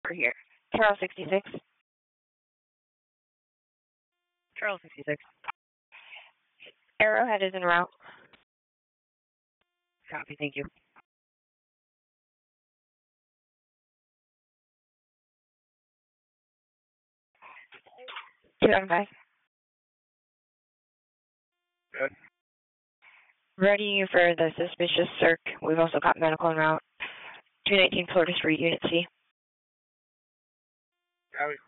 We're here. Charles 66. Charles 66. Arrowhead is en route. Copy, thank you. 275. Good. Ready you for the suspicious circ. We've also got medical en route. 219 Florida Street, Unit C. Copy.